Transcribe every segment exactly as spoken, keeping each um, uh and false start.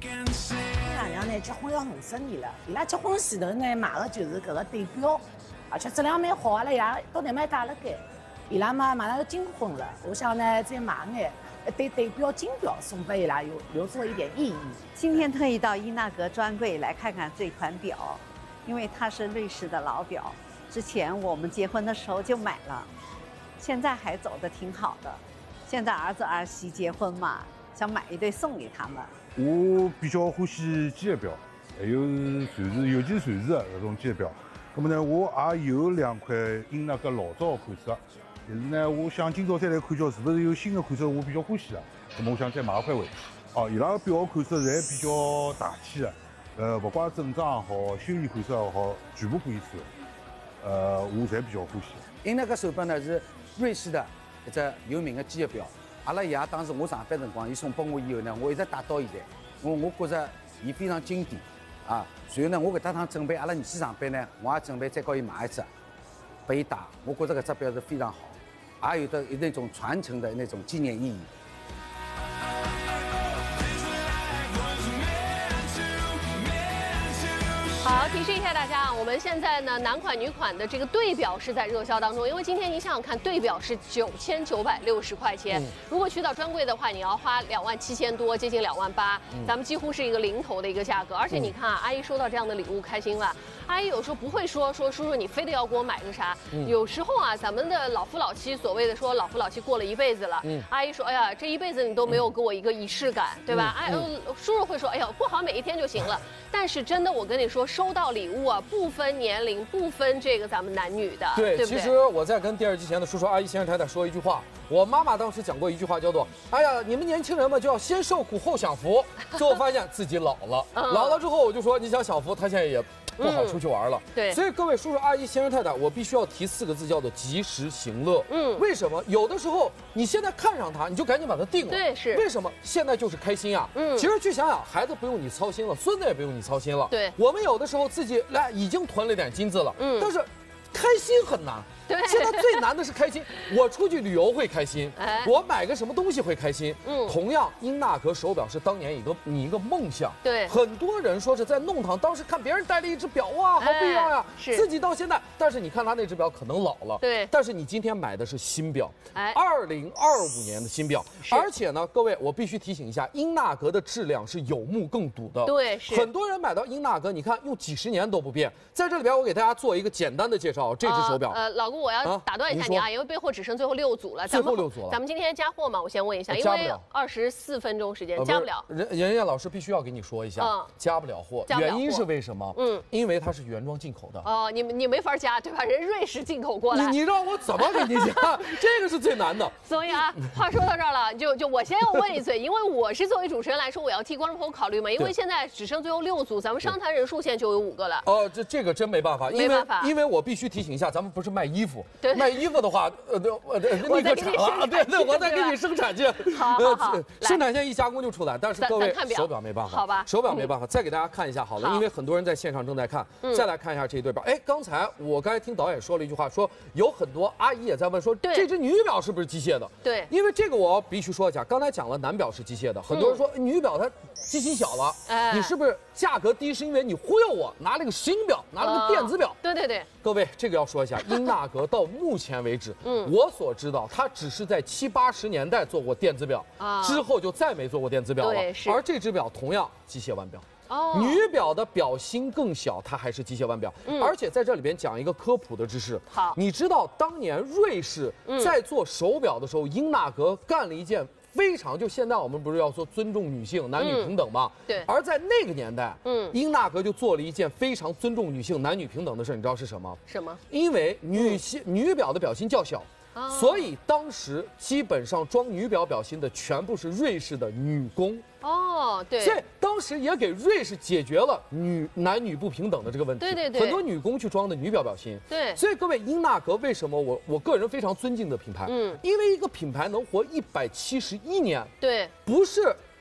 爷娘呢结婚要五十年了，伊拉结婚前头呢买的就是搿个对表，而且质量蛮好，阿拉爷到底蛮带了该。伊拉嘛马上要金婚了，我想呢再买眼一对对表金表送给伊拉，有留作一点意义。 今天特意到伊纳格专柜来看看这款表，因为它是瑞士的老表，之前我们结婚的时候就买了，现在还走得挺好的。现在儿子儿媳结婚嘛，想买一对送给他们。 我比较欢喜机械表，还有瑞士，尤其是瑞士的搿种机械表。那么呢，我也有两块英纳格老早的款式，但是呢，我想今朝再来看叫是不是有新的款式我比较欢喜的，那么我想再买一块回去。哦，伊拉表款式侪比较大气的，呃，不管正装也好，休闲款式也好，全部可以穿。呃，我侪比较欢喜。 英纳格手表呢是瑞士的一只有名的机械表。阿拉爷当时我上班辰光，伊送拨我以后呢，我一直带到现在。我我觉着伊非常经典啊。随后呢，我搿搭趟准备阿拉儿子上班呢，我也准备再告伊买一只，拨伊戴。我觉着搿只表是非常好，也有的有那种传承的那种纪念意义。 好，提示一下大家啊，我们现在呢男款女款的这个对表是在热销当中，因为今天你想想看，对表是九千九百六十块钱，嗯、如果去到专柜的话，你要花两万七千多，接近两万八，嗯、咱们几乎是一个零头的一个价格。而且你看啊，阿姨收到这样的礼物开心了，阿姨有时候不会说说叔叔你非得要给我买个啥，嗯、有时候啊，咱们的老夫老妻所谓的说老夫老妻过了一辈子了，嗯、阿姨说哎呀这一辈子你都没有给我一个仪式感，对吧？哎、嗯，叔叔会说哎呀过好每一天就行了，但是真的我跟你说。收到礼物啊，不分年龄，不分这个咱们男女的， 对， 对不对？ 其实我在跟电视机前的叔叔阿姨、先生太太说一句话，我妈妈当时讲过一句话，叫做“哎呀，你们年轻人嘛，就要先受苦后享福”。最后发现自己老了，嗯、老了之后我就说，你想享福，他现在也不好出去玩了。嗯、对，所以各位叔叔阿姨、先生太太，我必须要提四个字，叫做及时行乐。嗯，为什么？有的时候你现在看上它，你就赶紧把它定了。 对，是。 为什么？现在就是开心啊。嗯，其实去想想，孩子不用你操心了，孙子也不用你操心了。 对， 我们有的时候自己来已经囤了点金子了，嗯，但是开心很难。 对， 现在最难的是开心。我出去旅游会开心，哎，我买个什么东西会开心。嗯，同样，英纳格手表是当年一个你一个梦想。 对， 很多人说是在弄堂，当时看别人戴了一只表，哇，好不一样呀。 是， 自己到现在，但是你看他那只表可能老了。 对， 但是你今天买的是新表，哎，二零二五年的新表，而且呢，各位，我必须提醒一下，英纳格的质量是有目共睹的。 对，是。 很多人买到英纳格，你看用几十年都不变。在这里边，我给大家做一个简单的介绍，这只手表。 呃，老公。我要打断一下你啊，因为备货只剩最后六组了。 最后六组了。 咱们今天加货吗？我先问一下，因为二十四分钟时间加不了。 人人家老师必须要给你说一下，加不了货，原因是为什么？嗯，因为它是原装进口的。 哦，你你没法加，对吧？人瑞士进口过来。 你你让我怎么给你加？这个是最难的。 所以啊，话说到这儿了，就就我先要问一嘴，因为我是作为主持人来说，我要替观众朋友考虑嘛，因为现在只剩最后六组，咱们商谈人数现在就有五个了。 哦，这这个真没办法， 没办法， 因为我必须提醒一下，咱们不是卖衣服， 对， 卖衣服的话。呃，对，呃，立刻产了，对对，我再给你生产去。 好，好，好， 生产线一加工就出来，但是各位手表没办法， 好吧， 手表没办法，再给大家看一下好了，因为很多人在线上正在看，再来看一下这一对表。哎，刚才我刚才听导演说了一句话，说有很多阿姨也在问说，这只女表是不是机械的？ 对， 因为这个我必须说一下，刚才讲了男表是机械的，很多人说女表它机型小了，你是不是价格低是因为你忽悠我拿了个新表，拿了个电子表？ 对对对， 各位这个要说一下，英纳格到目前为止，嗯，我所知道，它只是在七八十年代做过电子表，啊，之后就再没做过电子表了。 对，是。 而这只表同样机械腕表，哦，女表的表芯更小，它还是机械腕表。嗯，而且在这里边讲一个科普的知识。 好， 你知道当年瑞士在做手表的时候，英纳格干了一件非常，就现在我们不是要说尊重女性、男女平等吗？ 对。 而在那个年代，嗯，英纳格就做了一件非常尊重女性、男女平等的事，你知道是什么？ 什么？ 因为女性女表的表芯较小。Oh. 所以当时基本上装女表表芯的全部是瑞士的女工哦， oh, 对， 所以当时也给瑞士解决了女男女不平等的这个问题。 对对对， 很多女工去装的女表表芯。 对， 所以各位，英纳格为什么我我个人非常尊敬的品牌？嗯，因为一个品牌能活一百七十一年， 对， 不是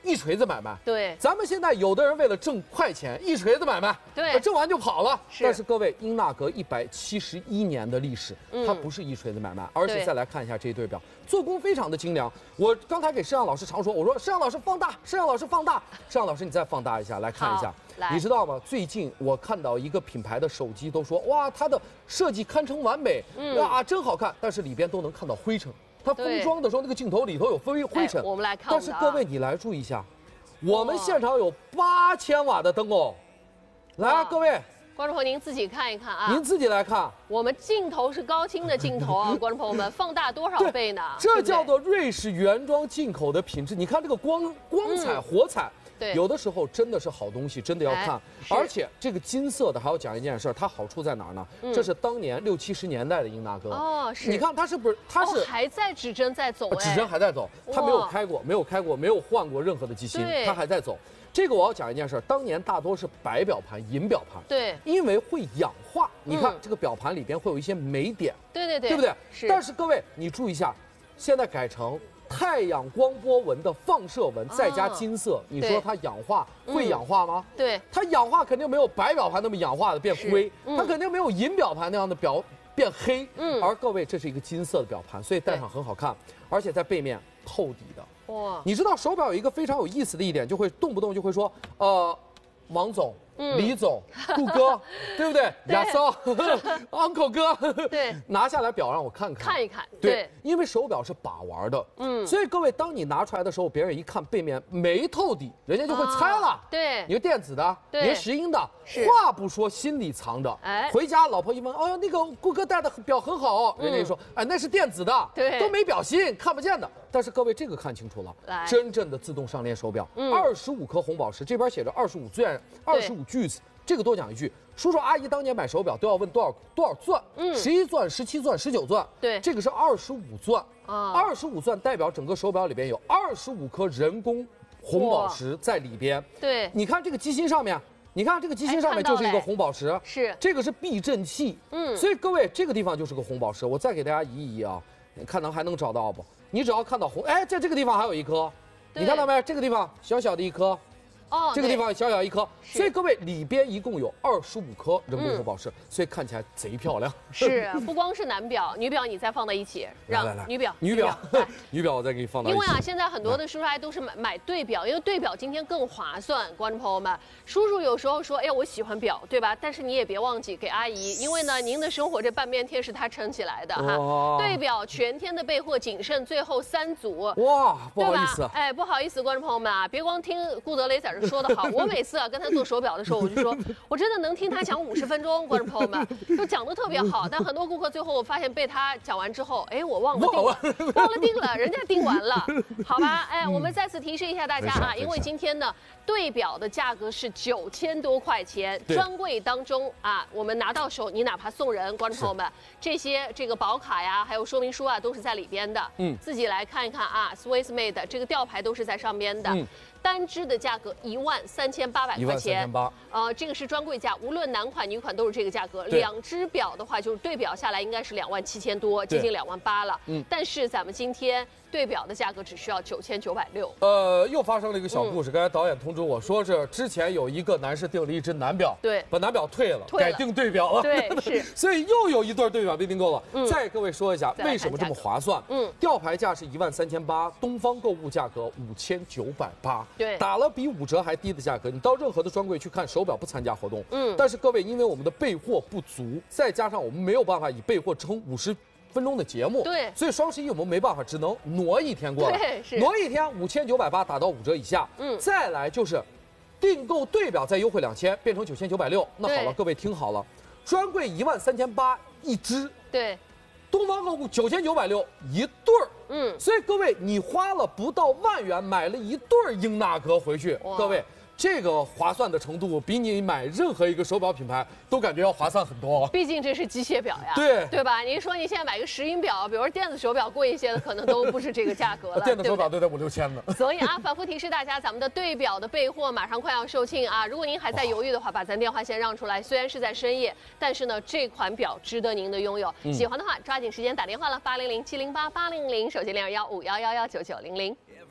一锤子买卖。 对， 咱们现在有的人为了挣快钱，一锤子买卖， 对， 挣完就跑了。 是但是各位，英纳格一百七十一年的历史， 嗯它不是一锤子买卖，而且对再来看一下这一对表，做工非常的精良。我刚才给摄像老师常说，我说摄像老师放大，摄像老师放大，摄像老师你再放大一下来看一下好。来你知道吗？最近我看到一个品牌的手机都说，哇，它的设计堪称完美， 嗯哇，真好看，但是里边都能看到灰尘。它封对装的时候，那个镜头里头有灰灰尘。 哎我们来看但我们的啊是各位，你来注意一下，我们现场有八千瓦的灯哦。来， 哇各位， 观众朋友您自己看一看啊， 您自己来看， 我们镜头是高清的镜头啊，观众朋友们，放大多少倍呢？对不对这叫做瑞士原装进口的品质。你看这个光光彩、 嗯火彩。 对有的时候真的是好东西，真的要看。 哎是而且这个金色的还要讲一件事儿，它好处在哪儿呢？ 嗯这是当年六七十年代的英纳格。 哦是你看它是不是？它是、 哦还在指针在走哎， 指针还在走，它没有哇开过，没有开过，没有换过任何的机芯对， 它还在走。这个我要讲一件事儿，当年大多是白表盘、银表盘， 对因为会氧化。你看嗯这个表盘里边会有一些霉点， 对对对， 对不对？ 是， 但是各位，你注意一下，现在改成太阳光波纹的放射纹，再加金色，你说对它氧化嗯会氧化吗？ 对它氧化肯定没有白表盘那么氧化的变灰是，嗯它肯定没有银表盘那样的表变黑。 嗯而各位，这是一个金色的表盘，所以戴上很好看，而且在背面透底的。 哇， 你知道手表有一个非常有意思的一点，就会动不动就会说，呃，王总、 嗯李总、顾哥，对不对？亚骚，uncle 哥， 对拿下来表让我看看， 看一看对， 对因为手表是把玩的， 嗯所以各位，当你拿出来的时候，别人一看背面没透底，人家就会猜了， 啊对你是电子的， 对你是石英的， 是话不说，心里藏着， 哎回家老婆一问，哦，那个顾哥戴的表很好，人家就说，哎，那是电子的， 对都没表芯，看不见的。但是各位，这个看清楚了， 来真正的自动上链手表， 嗯二十五颗红宝石，这边写着二十五钻，二十五 Juice。这个多讲一句，叔叔阿姨当年买手表都要问多少多少钻， 嗯十一钻、十七钻、十九钻， 对这个是二十五钻， 啊二十五钻代表整个手表里边有二十五颗人工红宝石在里边。 对你看这个机芯上面，你看这个机芯上面哎看到就是一个嘞红宝石， 是这个是避震器， 嗯所以各位这个地方就是个红宝石。我再给大家移一移啊，你看能还能找到不？你只要看到红，哎，在这个地方还有一颗， 对你看到没？这个地方小小的一颗。 哦，对这个地方小小一颗， 是所以各位里边一共有二十五颗人工嗯红宝石，所以看起来贼漂亮。 是不光是男表，女表你再放在一起，让来来来女表女表来， 女表我再给你放到一起。 因为啊，现在很多的叔叔阿姨都是买买对表，因为对表今天更划算。观众朋友们，叔叔有时候说，哎呀，我喜欢表，对吧？但是你也别忘记给阿姨，因为呢，您的生活这半边天是她撑起来的哈。 哇对表全天的备货仅剩最后三组。 哇，不对吧好意思， 哎，不好意思，观众朋友们啊，别光听顾德雷在这说的好，我每次啊跟他做手表的时候，我就说，我真的能听他讲五十分钟，观众朋友们就讲的特别好，但很多顾客最后我发现被他讲完之后，哎，我忘了订了，忘了订了，人家订完了，好吧？哎，我们再次提示一下大家啊，因为今天呢，对表的价格是九千多块钱， 对专柜当中啊，我们拿到手，你哪怕送人，观众朋友们，这些这个保卡呀，还有说明书啊，都是在里边的， 嗯自己来看一看啊 ，Swiss Made 这个吊牌都是在上边的。 嗯单支的价格一万三千八百一万三块钱千，八。 呃，这个是专柜价，无论男款女款都是这个价格。 对两只表的话，就是对表下来应该是两万七千多， 对接近两万八了。 嗯但是咱们今天对表的价格只需要九千九百六。 呃，又发生了一个小嗯故事。刚才导演通知我说是之前有一个男士订了一只男表， 对把男表退了， 退了改订对表了， 对是所以又有一对对表被订购了。 嗯再各位说一下再来看为什么这么划算？ 嗯吊牌价是一万三千八，东方购物价格五千九百八， 对打了比五折还低的价格。你到任何的专柜去看手表不参加活动， 嗯但是各位因为我们的备货不足，再加上我们没有办法以备货撑五十。分钟的节目， 对所以双十一我们没办法，只能挪一天过来， 对是挪一天五千九百八打到五折以下， 嗯再来就是订购对表再优惠两千，变成九千九百六。那好了， 对各位听好了，专柜一万三千八一只， 对， 东方购物九千九百六一对儿。 嗯， 所以各位，你花了不到万元买了一对儿英纳格回去， 哇各位。这个划算的程度比你买任何一个手表品牌都感觉要划算很多。 毕竟这是机械表呀， 对对吧？你说你现在买个石英表，比如说电子手表贵一些的，可能都不是这个价格了， 电子手表对不对都得五六千呢。 所以啊，反复提示大家，咱们的对表的备货马上快要售罄啊！如果您还在犹豫的话，把咱电话先让出来。虽然是在深夜，但是呢，这款表值得您的拥有。 嗯喜欢的话，抓紧时间打电话了，八零零七零八八零零，手机零二幺五幺幺幺九九零零。 Everyone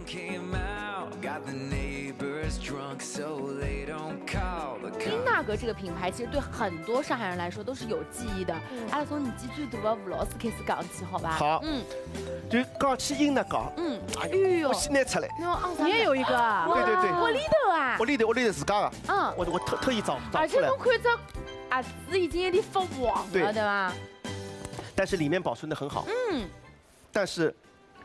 英纳格这个品牌其实对很多上海人来说都是有记忆的。阿拉从年纪最大的吴老师开始讲起，好吧？ 好，嗯，就讲起英纳格， 嗯，哎呦， 我先拿出来。 你也有一个啊？ 对对对， 我里头啊， 我里头我里头自家的， 嗯， 我我特特意找找而且出来。 我看着啊，字已经有点发黄了，对吧？ 但是里面保存的很好，嗯，但是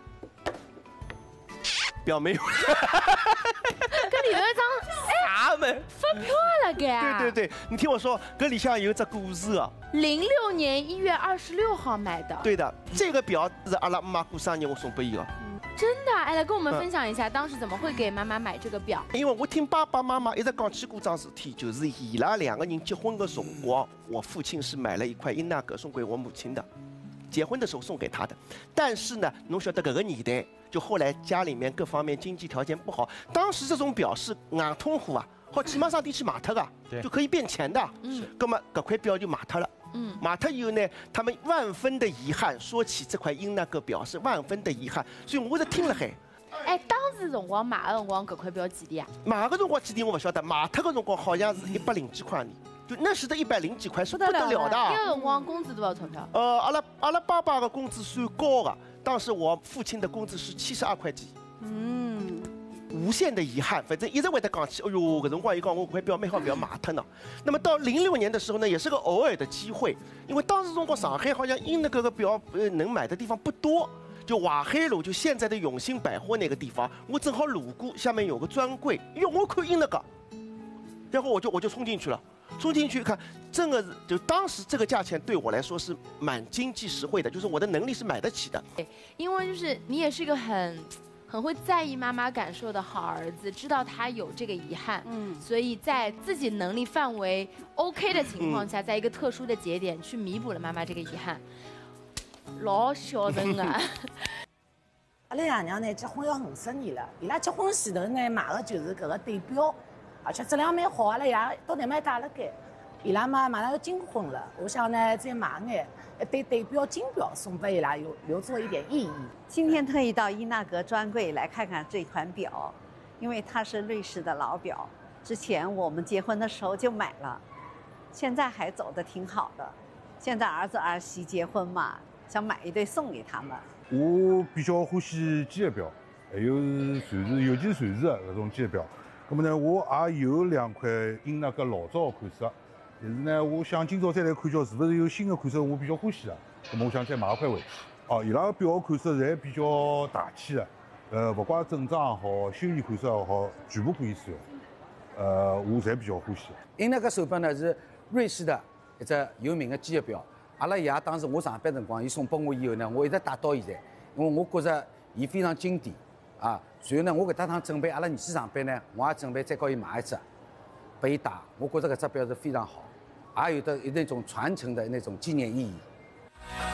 表没有。 跟里头一张啥门发票了该？ 对对对，你听我说，搿里向有一只故事啊。 零六年一月二十六号买的。 对的，这个表是阿拉妈过生日我送给伊的。 真的，哎，来跟我们分享一下，当时怎么会给妈妈买这个表？ 因为我听爸爸妈妈一直讲起过桩事体，就是伊拉两个人结婚的辰光，我父亲是买了一块英纳格送给我母亲的，结婚的时候送给她的。但是呢，侬晓得搿个年代，就后来家里面各方面经济条件不好，当时这种表是硬通货啊，好起码上地去买脱的，就可以变钱的。嗯，那么搿块表就买脱了。嗯，买脱以后呢，他们万分的遗憾，说起这块英纳格表是万分的遗憾，所以我就听了海。 哎，当时辰光买的辰光搿块表几钿啊？ 买个辰光几钿我不晓得，买脱个辰光好像是一百零几块钿，就那时的一百零几块是不得了的。 那个辰光工资多少钞票？ 呃，阿拉阿拉爸爸的工资算高的，当时我父亲的工资是七十二块几。嗯。无限的遗憾，反正一直会得讲起，哎呦，搿辰光伊讲我搿块表蛮好，不要买脱呢。那么到零六年的时候呢，也是个偶尔的机会，因为当时中国上海好像英那个个表呃能买的地方不多，就淮海路就现在的永兴百货那个地方，我正好路过，下面有个专柜，哟，我看英那个，然后我就我就冲进去了。冲进去看，真的是就当时这个价钱对我来说是蛮经济实惠的，就是我的能力是买得起的。 因为就是你也是一个很。很会在意妈妈感受的好儿子，知道他有这个遗憾，嗯，所以在自己能力范围 OK 的情况下，在一个特殊的节点去弥补了妈妈这个遗憾，老孝顺啊！ 阿拉爷娘呢结婚要五十年了，伊拉结婚前头呢买的就是搿个对表，而且质量蛮好，阿拉爷到那边带了该。伊拉嘛马上要金婚了，我想呢再买眼一对对表金表送给伊拉，有留作一点意义。 今天特意到伊纳格专柜来看看这款表，因为它是瑞士的老表，之前我们结婚的时候就买了，现在还走得挺好的。现在儿子儿媳结婚嘛，想买一对送给他们。 我比较欢喜机械表，还有是瑞士，尤其是瑞士的搿种机械表。那么呢，我也有两块英纳格老早的款式。但是呢，我想今朝再来看叫是不是有新的款式，我比较欢喜的。那么我想再买一块回去。哦，伊拉个表款式侪比较大气的，呃，不管正装也好，休闲款式也好，全部可以使用。呃，我侪比较欢喜。 英纳格手表呢是瑞士的一只有名的机械表。阿拉爷当时我上班辰光，伊送拨我以后呢，我一直戴到现在，因为我觉着伊非常经典啊。然后呢，我搿搭趟准备阿拉儿子上班呢，我也准备再给伊买一只，拨伊戴。我觉着搿只表是非常好。也有的那种传承的那种纪念意义。